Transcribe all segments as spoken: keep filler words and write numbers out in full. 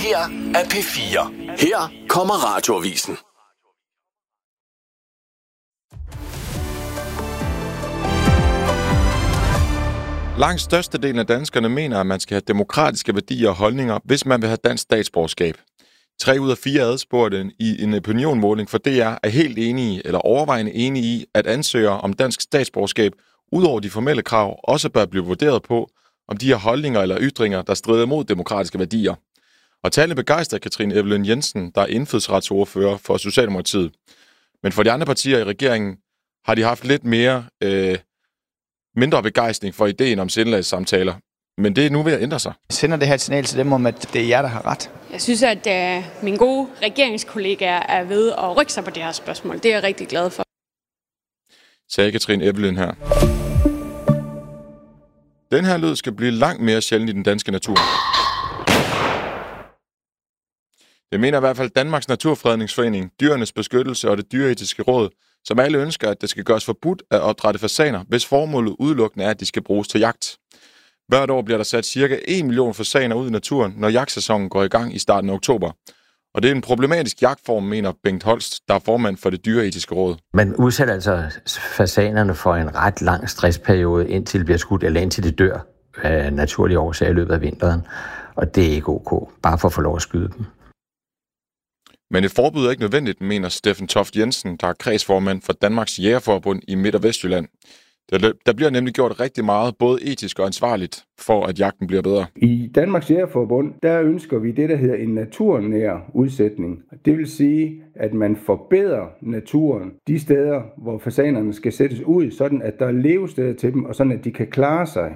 her er P fire. Her kommer Radioavisen. Langt størstedelen af danskerne mener, at man skal have demokratiske værdier og holdninger, hvis man vil have dansk statsborgerskab. Tre ud af fire adspurgte i en opinionmåling for D R er helt enige eller overvejende enige i, at ansøgere om dansk statsborgerskab, udover de formelle krav, også bør blive vurderet på, om de har holdninger eller ytringer, der strider mod demokratiske værdier. Og tallene begejstrer Katrine Evelyn Jensen, der er indfødsretsordfører for Socialdemokratiet. Men for de andre partier i regeringen har de haft lidt mere øh, mindre begejstring for ideen om sindelagssamtaler. Men det er nu ved at ændre sig. Jeg sender det her et signal til dem om, at det er jer, der har ret. Jeg synes, at uh, mine gode regeringskollegaer er ved at rykke sig på det her spørgsmål. Det er jeg rigtig glad for. Sagde Katrine Evelyn her. Den her lyd skal blive langt mere sjældent i den danske natur. Det mener i hvert fald Danmarks Naturfredningsforening, Dyrenes Beskyttelse og det Dyreetiske Råd, som alle ønsker, at det skal gøres forbudt at opdrætte fasaner, hvis formålet udelukkende er, at de skal bruges til jagt. Hvert år bliver der sat cirka en million fasaner ud i naturen, når jagtsæsonen går i gang i starten af oktober. Og det er en problematisk jagtform, mener Bengt Holst, der er formand for det Dyreetiske Råd. Man udsætter altså fasanerne for en ret lang stressperiode, indtil de bliver skudt, eller indtil de dør af naturlige årsager i løbet af vinteren. Og det er ikke ok, bare for at få lov at skyde dem. Men et forbud er ikke nødvendigt, mener Steffen Toft Jensen, der er kredsformand for Danmarks Jægerforbund i Midt- og Vestjylland. Der bliver nemlig gjort rigtig meget, både etisk og ansvarligt, for at jagten bliver bedre. I Danmarks Jægerforbund, der ønsker vi det, der hedder en naturnær udsætning. Det vil sige, at man forbedrer naturen de steder, hvor fasanerne skal sættes ud, sådan at der er levesteder til dem, og sådan at de kan klare sig.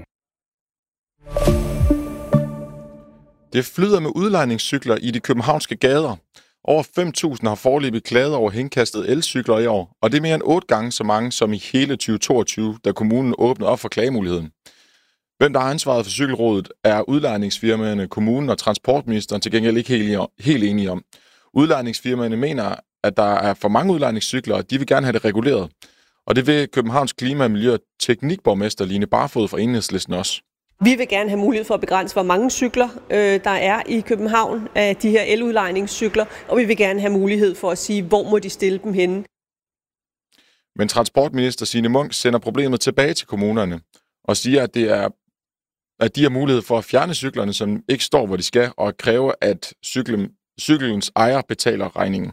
Det flyder med udlejningscykler i de københavnske gader. Over fem tusind har foreløbig klaget over henkastede elcykler i år, og det er mere end otte gange så mange som i hele tyve toogtyve, da kommunen åbnede op for klagemuligheden. Hvem der har ansvaret for cykelrådet, er udlejningsfirmaerne, kommunen og transportministeren til gengæld ikke helt, helt enige om. Udlejningsfirmaerne mener, at der er for mange udlejningscykler, og de vil gerne have det reguleret. Og det vil Københavns Klima-, Miljø- og Teknikborgmester Line Barfod fra Enhedslisten også. Vi vil gerne have mulighed for at begrænse, hvor mange cykler øh, der er i København af de her eludlejningscykler, og vi vil gerne have mulighed for at sige, hvor må de stille dem henne. Men transportminister Signe Munk sender problemet tilbage til kommunerne og siger, at, det er, at de har mulighed for at fjerne cyklerne, som ikke står, hvor de skal, og kræve, at cyklen, cyklens ejer betaler regningen.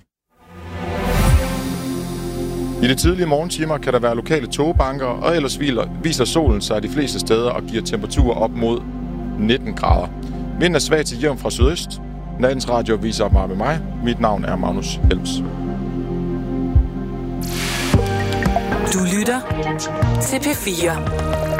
I de tidlige morgentimer kan der være lokale togbanker, og ellers viser solen sig de fleste steder og giver temperaturer op mod nitten grader. Vinden er svag til jævn fra sydøst. Nattens radio viser mig med mig. Mit navn er Magnus Helms. Du lytter til P fire.